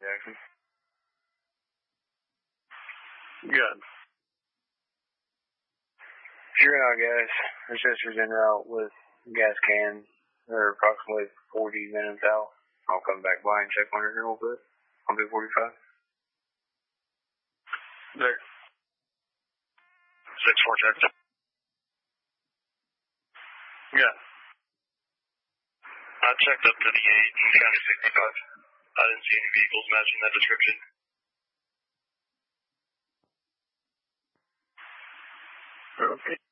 Jackson. Good. Sure enough, guys. Our sister's en route with gas can. They're approximately 40 minutes out. I'll come back by and check on her here a little bit. I'll do 45. There. 6-4 check. Yeah. I checked up to the 8 in County 65. I didn't see any vehicles matching that description. Okay.